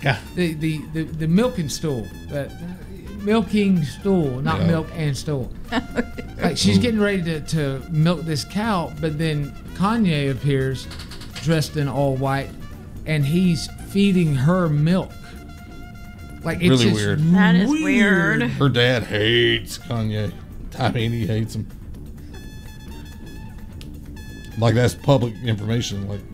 Yeah. The milking stool. Milking stool, not milk and stool. Like she's getting ready to milk this cow, but then Kanye appears dressed in all white, and he's feeding her milk. Like it's really just weird. That is weird. Her dad hates Kanye. I mean, he hates him. Like that's public information. Like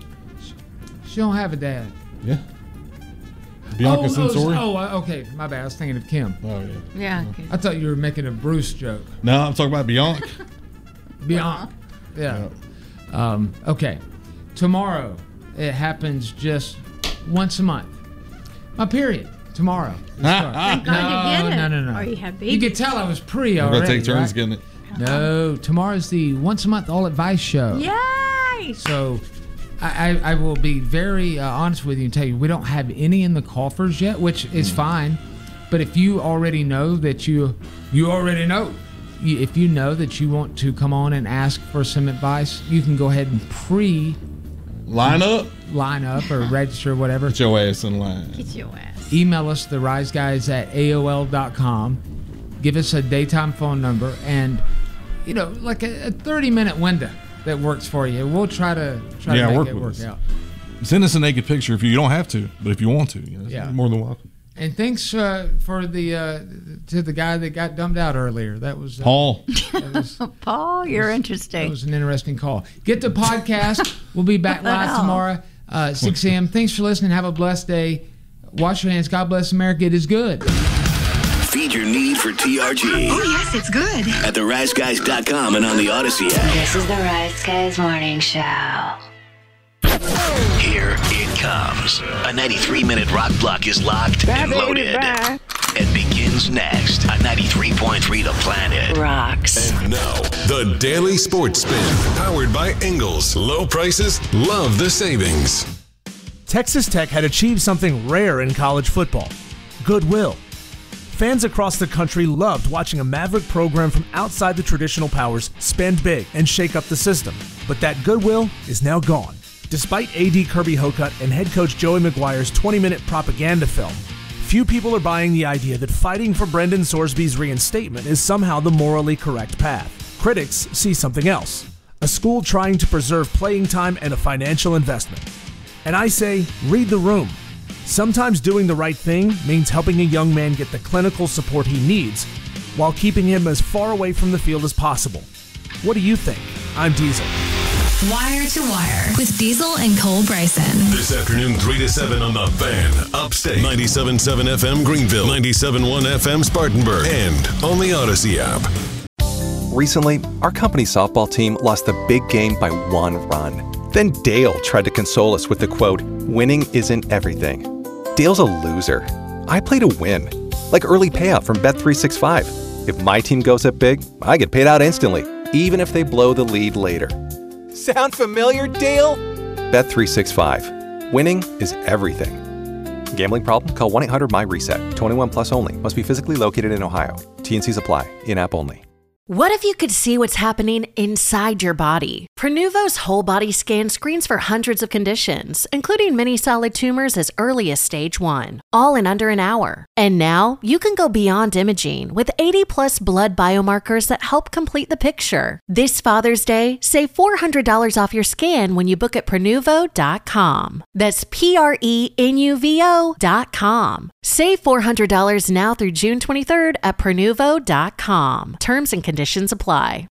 she don't have a dad. Yeah. Bianca Censori? Okay. My bad. I was thinking of Kim. Oh, yeah. Yeah. Okay. I thought you were making a Bruce joke. No, I'm talking about Bianca. Bianca. Yeah. Okay. Tomorrow, it happens just once a month. My period. Tomorrow. Thank God you get it. No. Or you have babies. You could tell I was pre already. We're going to take turns right? getting it. No. Tomorrow's the once a month all advice show. Yay! So I will be very honest with you and tell you we don't have any in the coffers yet, which is fine. But if you already know that you already know. If you know that you want to come on and ask for some advice, you can go ahead and line up or register or whatever. Get your ass in line. Get your ass. Email us, theriseguys@aol.com. Give us a daytime phone number and, like a 30-minute window that works for you. We'll try to make it work out. Send us a naked picture if you don't have to, but if you want to, you're more than welcome. And thanks for the guy that got dumped out earlier. That was Paul. Paul, you're interesting. That was an interesting call. Get the podcast. We'll be back live tomorrow, 6 a.m. Thanks for listening. Have a blessed day. Wash your hands. God bless America. It is good. Feed your need for TRG. Oh, yes, it's good. At theriseguys.com and on the Odyssey app. This is the Rise Guys Morning Show. Here it comes. A 93-minute rock block is locked and loaded. It begins next on 93.3 The Planet. Rocks. And now, the Daily Sports Spin. Powered by Ingles. Low prices, love the savings. Texas Tech had achieved something rare in college football: goodwill. Fans across the country loved watching a Maverick program from outside the traditional powers spend big and shake up the system. But that goodwill is now gone. Despite AD Kirby Hocutt and head coach Joey McGuire's 20-minute propaganda film, few people are buying the idea that fighting for Brendan Sorsby's reinstatement is somehow the morally correct path. Critics see something else: a school trying to preserve playing time and a financial investment. And I say, read the room. Sometimes doing the right thing means helping a young man get the clinical support he needs while keeping him as far away from the field as possible. What do you think? I'm Diesel. Wire to Wire with Diesel and Cole Bryson. This afternoon, 3 to 7 on The Fan. Upstate. 97.7 FM Greenville. 97.1 FM Spartanburg. And on the Odyssey app. Recently, our company softball team lost the big game by 1 run. Then Dale tried to console us with the quote, "Winning isn't everything." Dale's a loser. I play to win. Like early payout from Bet365. If my team goes up big, I get paid out instantly, even if they blow the lead later. Sound familiar, Dale? Bet365. Winning is everything. Gambling problem? Call 1-800-MY-RESET. 21 plus only. Must be physically located in Ohio. T&Cs apply. In-app only. What if you could see what's happening inside your body? Prenuvo's whole body scan screens for hundreds of conditions, including many solid tumors as early as stage 1, all in under an hour. And now you can go beyond imaging with 80 plus blood biomarkers that help complete the picture. This Father's Day, save $400 off your scan when you book at Prenuvo.com. That's Prenuvo.com. Save $400 now through June 23rd at Prenuvo.com. Terms and conditions apply.